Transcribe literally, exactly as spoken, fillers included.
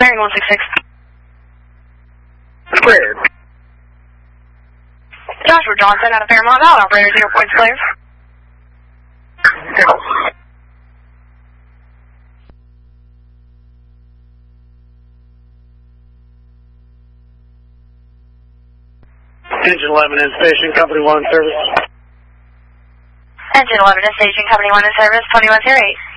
Bearing one six six. Cleared. Joshua Johnson out of Fairmont, out operator zero points clear. Go. Engine eleven in station, company one in service. Engine eleven in station, company one in service, twenty-one zero eight.